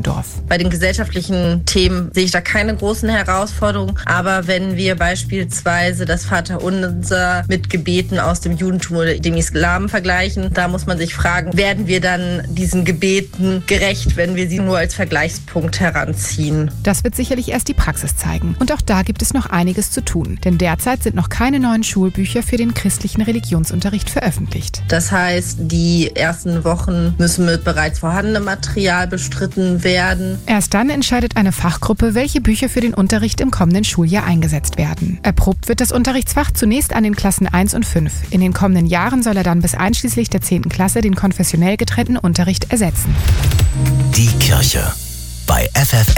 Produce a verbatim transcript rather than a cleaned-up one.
Eppendorf. Bei den gesellschaftlichen Themen sehe ich da keine großen Herausforderungen. Aber wenn wir beispielsweise das Vaterunser mit Gebeten aus dem Judentum oder dem Islam vergleichen, da muss man sich fragen, werden wir dann diesen Gebeten gerecht, wenn wir sie nur als Vergleichspunkt heranziehen? Das wird sicherlich erst die Praxis zeigen. Und auch da gibt es noch einiges zu tun. Denn derzeit sind noch keine neuen Schulbücher für den christlichen Religionsunterricht veröffentlicht. Das heißt, die ersten Wochen müssen mit bereits vorhandenem Material bestritten werden. Erst dann entscheidet eine Fachgruppe, welche Bücher für den Unterricht im kommenden Schuljahr eingesetzt werden. Erprobt wird das Unterrichtsfach zunächst an den Klassen eins und fünf. In den kommenden Jahren soll er dann bis einschließlich der zehnten Klasse den konfessionell getrennten Unterricht ersetzen. Die Kirche bei F F